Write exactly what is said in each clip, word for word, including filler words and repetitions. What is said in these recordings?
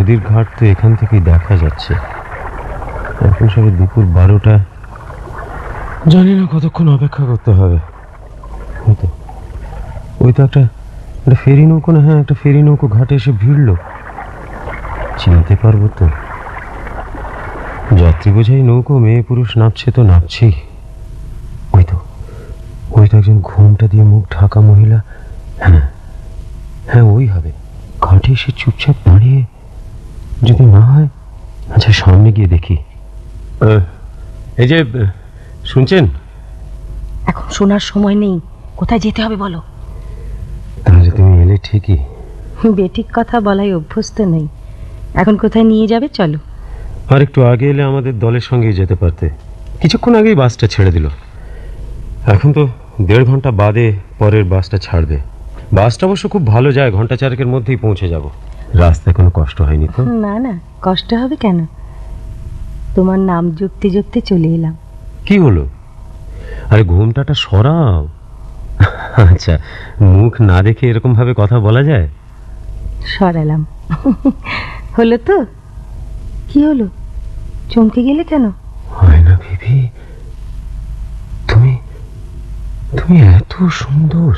নদীর ঘাট তো এখান থেকেই দেখা যাচ্ছে। এখন সবে দুপুর বারোটা, জানি না কতক্ষণ অপেক্ষা করতে হবে। ওই তো ওই তো একটা একটা ফেরি নৌকো, না হ্যাঁ একটা ফেরি নৌকো ঘাটে এসে ভিড়ল। চিনতে পারবো তো? যাত্রী বোঝাই নৌকো, মেয়ে পুরুষ নামছে তো নামছেই। ওই তো ওই তো একজন ঘোমটা দিয়ে মুখ ঢাকা মহিলা। হ্যাঁ হ্যাঁ ওই হবে। ঘাটে এসে চুপচাপ দাঁড়িয়ে, যদি না হয় আচ্ছা সামনে গিয়ে দেখি। এই যে শুনছেন? এখন শোনার সময় নেই, কোথায় যেতে হবে বলো। তাহলে তুমি এলে ঠিকই। বেঠিক কথা বলাই অভ্যস্ত নেই। এখন কোথায় নিয়ে যাবে চলো। আর একটু আগে এলে আমাদের দলের সঙ্গেই যেতে পারতে। কিছুক্ষণ আগেই বাসটা ছেড়ে দিল। এখন তো দেড় ঘন্টা বাদে পরের বাসটা ছাড়বে। বাসটা অবশ্য খুব ভালো যায়, ঘন্টা চারেকের মধ্যেই পৌঁছে যাব। রাস্তায় কোনো কষ্ট হয়নি তো? না না, কষ্ট হবে কেন? তোমার নাম যুক্তি যুক্তি চলে এলাম। কি হলো? আরে ঘুমটাটা সরাও। আচ্ছা, মুখ না দেখে এরকম ভাবে কথা বলা যায়? সরালাম। হলো তো? কি হলো, চমকে গেলে কেন? হয় না বিবি, তুমি তুমি এত সুন্দর।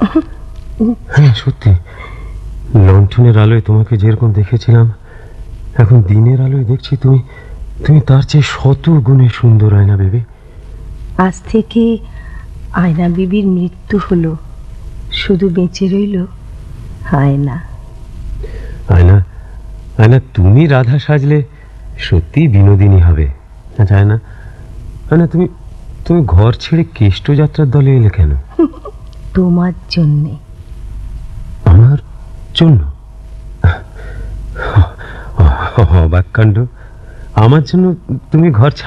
হ্যাঁ সত্যি, লণ্ঠনের আলোয় তোমাকে যেরকম দেখেছিলাম, এখন দিনের আলোয় দেখছি তুমি তুমি তার চেয়ে শত গুণে সুন্দর। আয়না বেবি, আজ থেকে আয়না বিবির মৃত্যু হলো, শুধু বেঁচে রইল আয়না। আয়না আয়না তুমি রাধা সাজলে সত্যি বিনোদিনী হবে। আচ্ছা আয়না, আয়না তুমি তুমি ঘর ছেড়ে কেষ্ট যাত্রার দলে এলে কেন? তোমার জন্যে। আমার জন্য? অবাক কাণ্ড। আমার জন্য তুমি ঘর